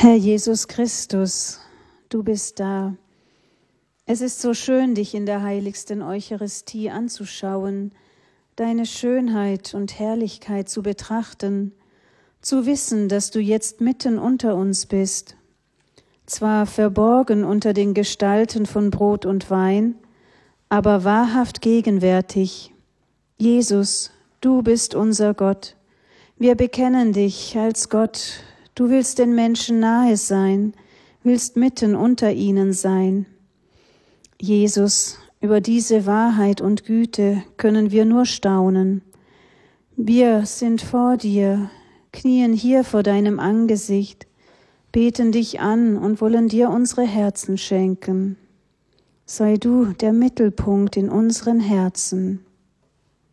Herr Jesus Christus, du bist da. Es ist so schön, dich in der heiligsten Eucharistie anzuschauen, deine Schönheit und Herrlichkeit zu betrachten, zu wissen, dass du jetzt mitten unter uns bist. Zwar verborgen unter den Gestalten von Brot und Wein, aber wahrhaft gegenwärtig. Jesus, du bist unser Gott. Wir bekennen dich als Gott. Du willst den Menschen nahe sein, willst mitten unter ihnen sein. Jesus, über diese Wahrheit und Güte können wir nur staunen. Wir sind vor dir, knien hier vor deinem Angesicht, beten dich an und wollen dir unsere Herzen schenken. Sei du der Mittelpunkt in unseren Herzen.